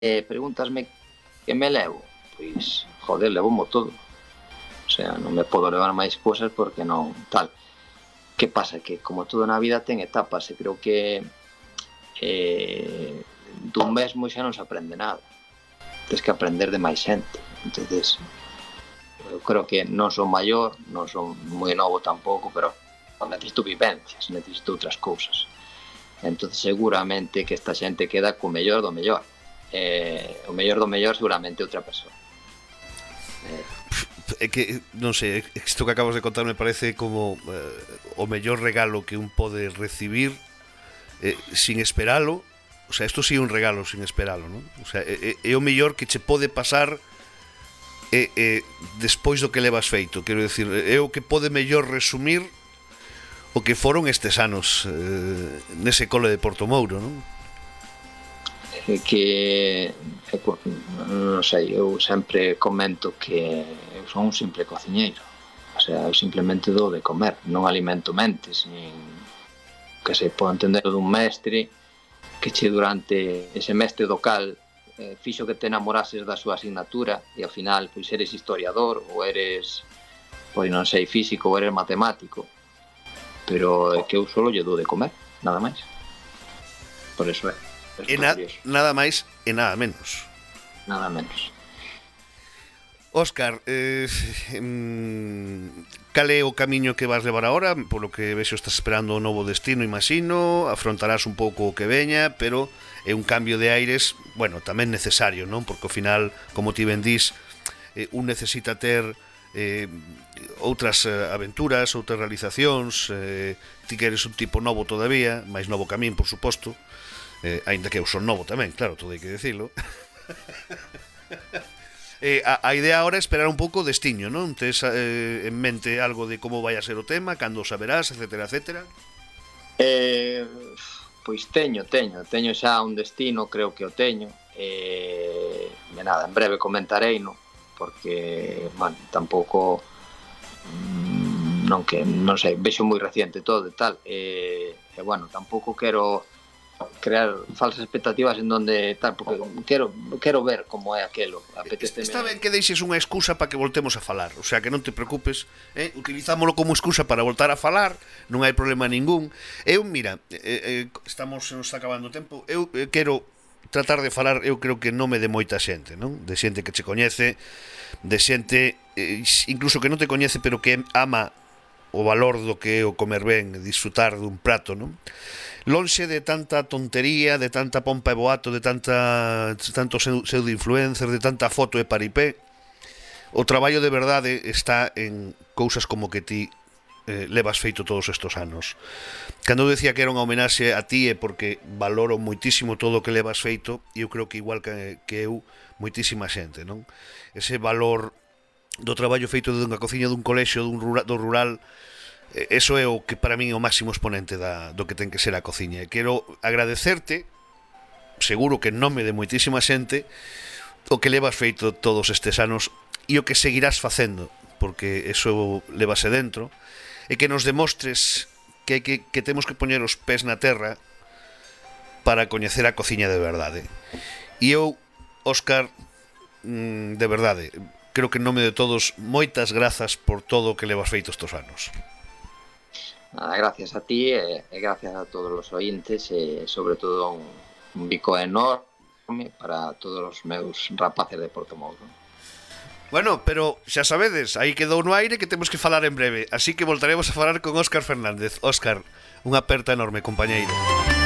Pregúntasme que me levo? Pois, joder, levomo todo. O sea, non me podo levar máis cousas porque non tal. Que pasa? Que como todo na vida ten etapas e creo que dun mesmo xa non se aprende nada. Tens que aprender de máis xente. Entonces, eu creo que non son maior, non son moi novo tampouco, pero necesito vivencias, necesito outras cousas. Entonces seguramente que esta xente queda co mellor do mellor. O mellor do mellor seguramente outra persoa. É que, non sei, isto que acabas de contar me parece como o mellor regalo que un pode recibir sin esperalo. O sea, isto sí é un regalo sin esperalo, non? O sea, é o mellor que che pode pasar despois do que levas feito. Quero decir, é o que pode mellor resumir o que foron estes anos nese cole de Portomouro, non? Que non sei, eu sempre comento que eu son un simple cociñeiro. O sea, eu simplemente dou de comer, non alimento mentes, nin que se pode entender dun mestre que che durante ese mestre do cal fixo que te enamorases da súa asignatura e ao final pois eres historiador ou eres, pois non sei, físico ou eres matemático, pero é que eu solo lle dou de comer, nada máis. Por eso é. E nada máis e nada menos. Nada menos. Óscar, cal é o camiño que vas levar agora? Polo que vexo estás esperando un novo destino, imagino, afrontarás un pouco o que veña, pero é un cambio de aires, bueno, tamén necesario, non? Porque ao final, como ti ben dís, un necesita ter outras aventuras, outras realizacións, ti que eres un tipo novo todavía, máis novo que a min, por suposto, aínda que eu son novo tamén, claro, todo hai que decirlo. A idea agora é esperar un pouco o destiño, non? Tes en mente algo de como vai a ser o tema, cando o saberás, etcétera, etcétera? Pois teño xa un destino, creo que o teño. Nada, en breve comentarei, non? Porque, bueno, tampouco non sei, vexo moi reciente todo e tal. Bueno, tampouco quero crear falsas expectativas en donde tal, porque quero ver como é aquelo. Apetéceme... Está ben que deixes unha excusa para que voltemos a falar, o sea, que non te preocupes, utilizámolo como excusa para voltar a falar, non hai problema ningún. Eu, mira, se nos está acabando o tempo, eu quero tratar de falar, eu creo que nome de moita xente, non? De xente que che coñece, de xente incluso que non te coñece, pero que ama o valor do que é o comer ben, disfrutar dun prato, non? Lonxe de tanta tontería, de tanta pompa e boato, de tanto pseudo-influencer, de tanta foto e paripé, o traballo de verdade está en cousas como que ti levas feito todos estos anos. Cando eu decía que era unha homenaxe a ti é porque valoro moitísimo todo o que levas feito e eu creo que igual que eu, moitísima xente, non? Ese valor do traballo feito dunha cociña dun colexio, do rural, eso é o que para min é o máximo exponente do que ten que ser a cociña. E quero agradecerte, seguro que en nome de moitísima xente, o que levas feito todos estes anos e o que seguirás facendo, porque eso levase dentro, e que nos demostres que temos que poñer os pés na terra para coñecer a cociña de verdade. E eu, Óscar, de verdade, creo que en nome de todos, moitas grazas por todo o que levas feito estes anos. Nada, gracias a ti e gracias a todos os ointes e sobre todo un bico enorme para todos os meus rapaces de Portomouro. Bueno, pero xa sabedes, aí quedou no aire que temos que falar en breve, así que voltaremos a falar con Óscar Fernández. Óscar, unha aperta enorme, compañeiro.